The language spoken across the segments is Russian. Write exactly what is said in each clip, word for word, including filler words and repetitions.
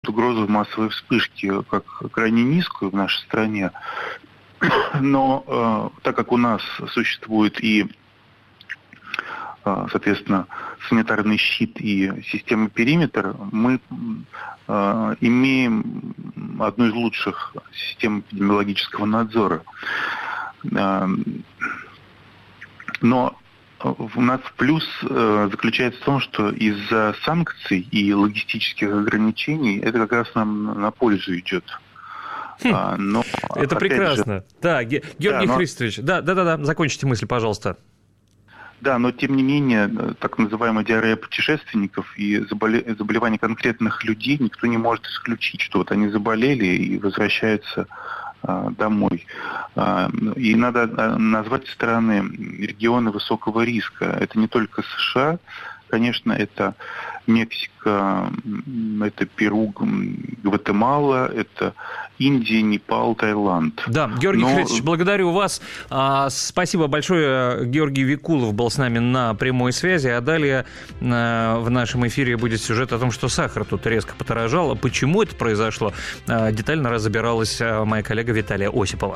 угрозу массовой вспышки как крайне низкую в нашей стране. Но э, так как у нас существует и, э, соответственно, санитарный щит и система периметр, мы э, имеем одну из лучших систем эпидемиологического надзора. Э, но у нас плюс э, заключается в том, что из-за санкций и логистических ограничений это как раз нам на пользу идет. Хм, а, но, это прекрасно. Же, да, Георгий да, но... Христович, да, да, да, да, закончите мысль, пожалуйста. Да, но тем не менее, так называемая диарея путешественников и заболе... заболевания конкретных людей никто не может исключить, что вот они заболели и возвращаются а, домой. А, и надо назвать страны, регионы высокого риска. Это не только США, конечно, это Мексика, это Перу, Гватемала, это Индия, Непал, Таиланд. Да, Георгий Но... Христович, благодарю вас. Спасибо большое. Георгий Викулов был с нами на прямой связи. А далее в нашем эфире будет сюжет о том, что сахар тут резко подорожал. Почему это произошло? Детально разбиралась моя коллега Виталия Осипова.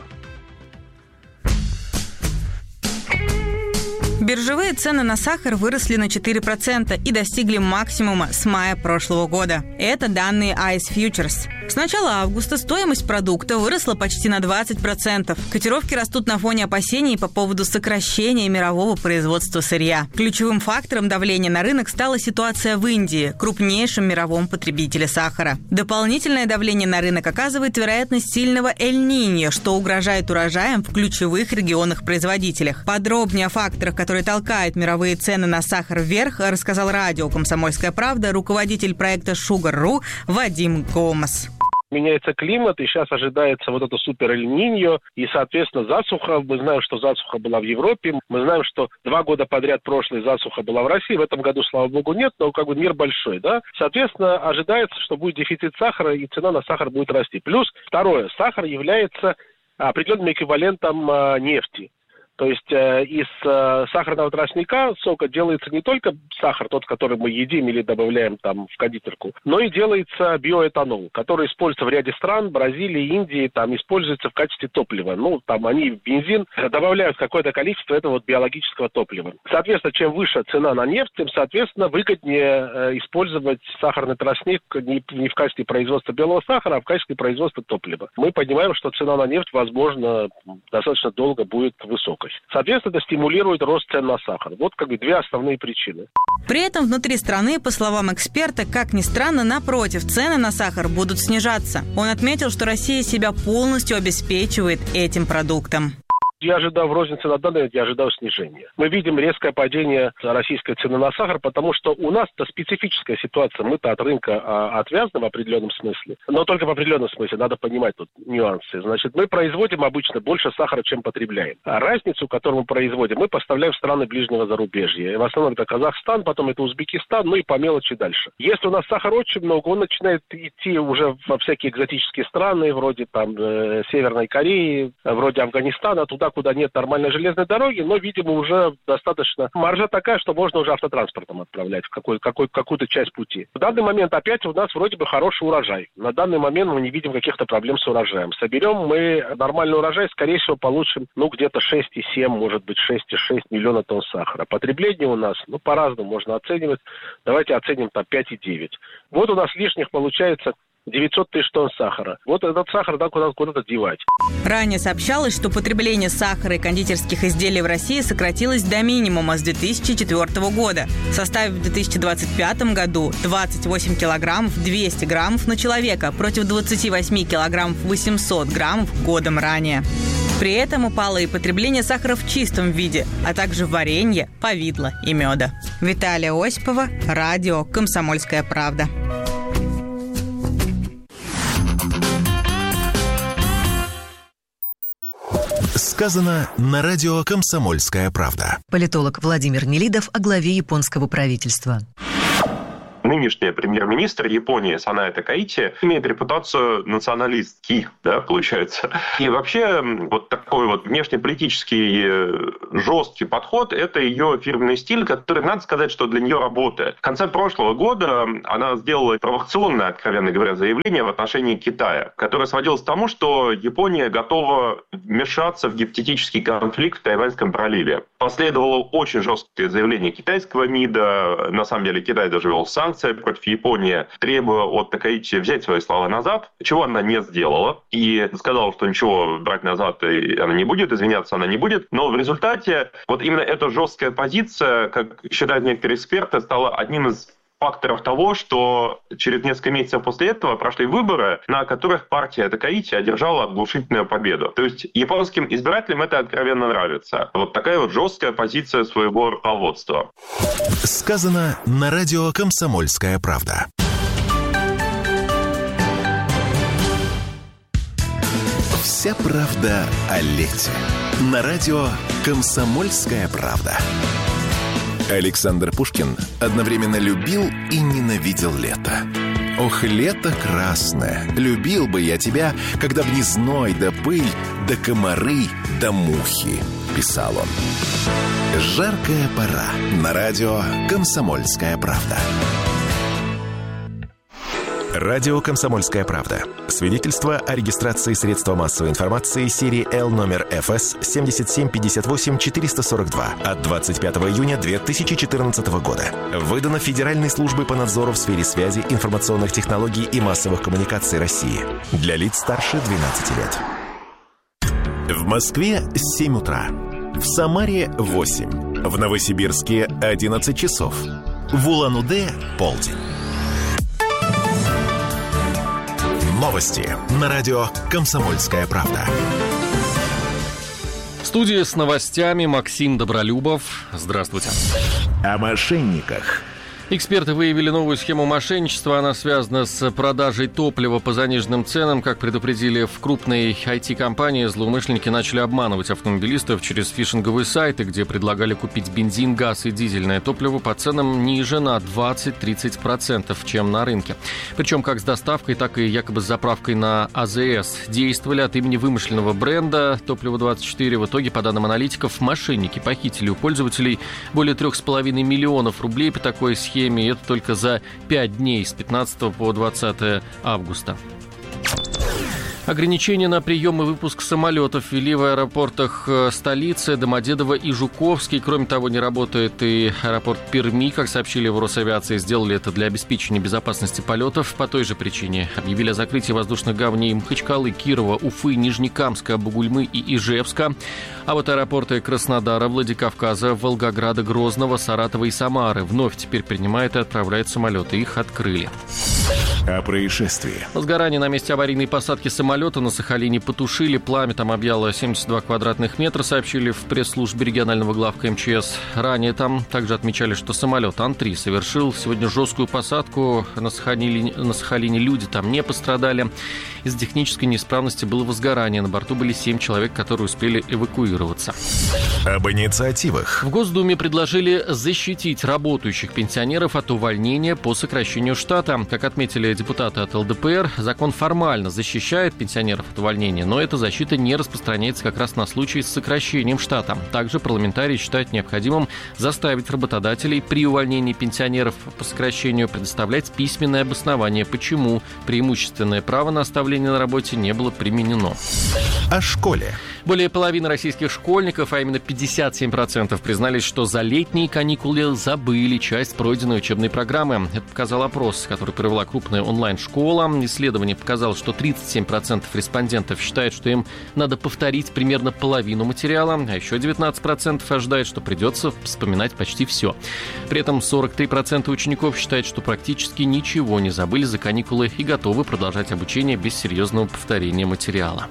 Биржевые цены на сахар выросли на четыре процента и достигли максимума с мая прошлого года. Это данные Ice Futures. С начала августа стоимость продукта выросла почти на двадцать процентов. Котировки растут на фоне опасений по поводу сокращения мирового производства сырья. Ключевым фактором давления на рынок стала ситуация в Индии, крупнейшем мировом потребителе сахара. Дополнительное давление на рынок оказывает вероятность сильного Эль-Ниньо, что угрожает урожаем в ключевых регионах-производителях. Подробнее о факторах, которые толкают мировые цены на сахар вверх, рассказал радио «Комсомольская правда» руководитель проекта Sugar.ru Вадим Гомас. Меняется климат, и сейчас ожидается вот это супер Эль-Ниньо, и, соответственно, засуха. Мы знаем, что засуха была в Европе, мы знаем, что два года подряд прошлой засуха была в России, в этом году, слава богу, нет, но как бы мир большой, да. Соответственно, ожидается, что будет дефицит сахара, и цена на сахар будет расти. Плюс, второе, сахар является определенным эквивалентом э, нефти. То есть э, из э, сахарного тростника сока делается не только сахар, тот, который мы едим или добавляем там в кондитерку, но и делается биоэтанол, который используется в ряде стран, Бразилии, Индии, там используется в качестве топлива. Ну, там они в бензин добавляют какое-то количество этого вот биологического топлива. Соответственно, чем выше цена на нефть, тем, соответственно, выгоднее э, использовать сахарный тростник не, не в качестве производства белого сахара, а в качестве производства топлива. Мы понимаем, что цена на нефть, возможно, достаточно долго будет высокой. Соответственно, это стимулирует рост цен на сахар. Вот как бы две основные причины. При этом внутри страны, по словам эксперта, как ни странно, напротив, цены на сахар будут снижаться. Он отметил, что Россия себя полностью обеспечивает этим продуктом. Я ожидал в рознице на данный момент, я ожидал снижения. Мы видим резкое падение российской цены на сахар, потому что у нас-то специфическая ситуация. Мы-то от рынка а, отвязаны в определенном смысле. Но только в определенном смысле, надо понимать тут нюансы. Значит, мы производим обычно больше сахара, чем потребляем. А разницу, которую мы производим, мы поставляем в страны ближнего зарубежья. В основном это Казахстан, потом это Узбекистан, ну и по мелочи дальше. Если у нас сахар очень много, он начинает идти уже во всякие экзотические страны, вроде там э, Северной Кореи, вроде Афганистана, туда, куда нет нормальной железной дороги, но, видимо, уже достаточно маржа такая, что можно уже автотранспортом отправлять в какой, какой, какую-то часть пути. В данный момент опять у нас вроде бы хороший урожай. На данный момент мы не видим каких-то проблем с урожаем. Соберем мы нормальный урожай, скорее всего, получим, ну, где-то шесть целых семь десятых, может быть, шесть целых шесть десятых миллиона тонн сахара. Потребление у нас, ну, по-разному можно оценивать. Давайте оценим там пять целых девять десятых. Вот у нас лишних получается девятьсот тысяч тонн сахара. Вот этот сахар надо куда-то, куда-то девать. Ранее сообщалось, что потребление сахара и кондитерских изделий в России сократилось до минимума с две тысячи четвёртого года, составив в две тысячи двадцать пятом году двадцать восемь килограммов двести граммов на человека против двадцать восемь килограммов восемьсот граммов годом ранее. При этом упало и потребление сахара в чистом виде, а также варенья, повидла и меда. Виталия Осипова, радио «Комсомольская правда». Сказано на радио «Комсомольская правда». Политолог Владимир Нелидов о главе японского правительства. Нынешняя премьер-министр Японии Санае Такаити имеет репутацию националистки, да, получается. И вообще вот такой вот внешнеполитический жесткий подход – это ее фирменный стиль, который, надо сказать, что для нее работает. В конце прошлого года она сделала провокационное, откровенно говоря, заявление в отношении Китая, которое сводилось к тому, что Япония готова вмешаться в гипотетический конфликт в Тайваньском проливе. Последовало очень жесткое заявление китайского МИДа. На самом деле Китай даже ввел санкции против Японии, требуя от Такаити взять свои слова назад, чего она не сделала. И сказала, что ничего брать назад она не будет, извиняться она не будет. Но в результате вот именно эта жесткая позиция, как считают некоторые эксперты, стала одним из факторов того, что через несколько месяцев после этого прошли выборы, на которых партия Такаити одержала оглушительную победу. То есть японским избирателям это откровенно нравится. Вот такая вот жесткая позиция своего руководства. Сказано на радио «Комсомольская правда». Вся правда о лете. На радио «Комсомольская правда». Александр Пушкин одновременно любил и ненавидел лето. Ох, лето красное, любил бы я тебя, когда б не зной да пыль, да комары, да мухи, писал он. Жаркая пора. На радио «Комсомольская правда». Радио «Комсомольская правда». Свидетельство о регистрации средства массовой информации серии Л номер эф эс семь семь пять восемь четыре сорок два от двадцать пятого июня две тысячи четырнадцатого года. Выдано Федеральной службой по надзору в сфере связи, информационных технологий и массовых коммуникаций России. Для лиц старше двенадцати лет. В Москве семь утра. В Самаре восемь. В Новосибирске одиннадцать часов. В Улан-Удэ полдень. Новости на радио «Комсомольская правда». В студии с новостями Максим Добролюбов. Здравствуйте. О мошенниках. Эксперты выявили новую схему мошенничества. Она связана с продажей топлива по заниженным ценам. Как предупредили в крупной ай ти-компании, злоумышленники начали обманывать автомобилистов через фишинговые сайты, где предлагали купить бензин, газ и дизельное топливо по ценам ниже на двадцать-тридцать процентов, чем на рынке. Причем как с доставкой, так и якобы с заправкой на а зэ эс. Действовали от имени вымышленного бренда «Топливо двадцать четыре». В итоге, по данным аналитиков, мошенники похитили у пользователей более трех с половиной миллионов рублей по такой схеме. И это только за пять дней с пятнадцатого по двадцатое августа. Ограничения на прием и выпуск самолетов ввели в аэропортах столицы Домодедово и Жуковский. Кроме того, не работает и аэропорт Перми. Как сообщили в Росавиации, сделали это для обеспечения безопасности полетов. По той же причине объявили о закрытии воздушных гаваней Махачкалы, Кирова, Уфы, Нижнекамска, Бугульмы и Ижевска. А вот аэропорты Краснодара, Владикавказа, Волгограда, Грозного, Саратова и Самары вновь теперь принимают и отправляют самолеты. Их открыли. О происшествии. Возгорание на месте аварийной посадки самолета на Сахалине потушили. Пламя там объяло семьдесят два квадратных метра, сообщили в пресс-службе регионального главка эм че эс. Ранее там также отмечали, что самолет Ан три совершил сегодня жесткую посадку на Сахалине. На Сахалине люди там не пострадали. Из-за технической неисправности было возгорание. На борту были семь человек, которые успели эвакуироваться. Об инициативах. В Госдуме предложили защитить работающих пенсионеров от увольнения по сокращению штата. Как отметили депутаты от эл дэ пэ эр, закон формально защищает пенсионеров от увольнения, но эта защита не распространяется как раз на случай с сокращением штата. Также парламентарии считают необходимым заставить работодателей при увольнении пенсионеров по сокращению предоставлять письменное обоснование, почему преимущественное право на оставление на работе не было применено. О школе. Более половины российских школьников, а именно пятьдесят семь процентов, признались, что за летние каникулы забыли часть пройденной учебной программы. Это показал опрос, который провела крупная онлайн-школа. Исследование показало, что тридцать семь процентов респондентов считают, что им надо повторить примерно половину материала, а еще девятнадцать процентов ожидают, что придется вспоминать почти все. При этом сорок три процента учеников считают, что практически ничего не забыли за каникулы и готовы продолжать обучение без серьезного повторения материала.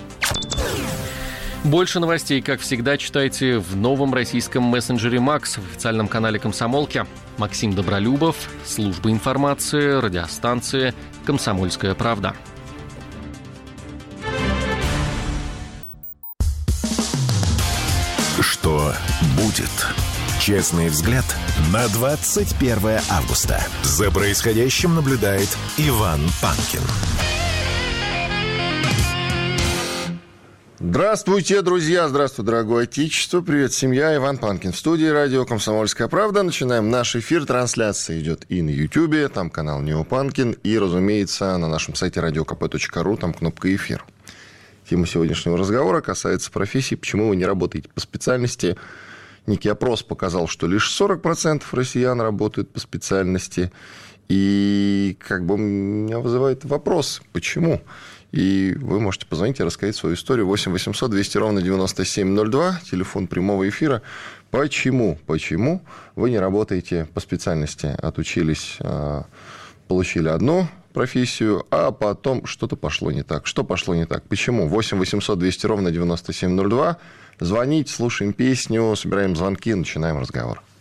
Больше новостей, как всегда, читайте в новом российском мессенджере «Макс» в официальном канале «Комсомолки». Максим Добролюбов, служба информации, радиостанции «Комсомольская правда». Что будет? Честный взгляд на двадцать первое августа. За происходящим наблюдает Иван Панкин. Здравствуйте, друзья! Здравствуй, дорогое отечество! Привет, семья! Иван Панкин в студии радио «Комсомольская правда». Начинаем наш эфир. Трансляция идет и на Ютьюбе, там канал Нео Панкин, и, разумеется, на нашем сайте радио ка пэ точка ру, там кнопка «Эфир». Тема сегодняшнего разговора касается профессии. Почему вы не работаете по специальности? Некий опрос показал, что лишь сорок процентов россиян работают по специальности. И как бы меня вызывает вопрос, почему? И вы можете позвонить и рассказать свою историю. восемь восемьсот двести ровно девяносто семь ноль два, телефон прямого эфира. Почему? Почему вы не работаете по специальности? Отучились, получили одну профессию, а потом что-то пошло не так. Что пошло не так? Почему? восемь восемьсот двести ровно девяносто семь ноль два. Звоните, слушаем песню, собираем звонки, начинаем разговор.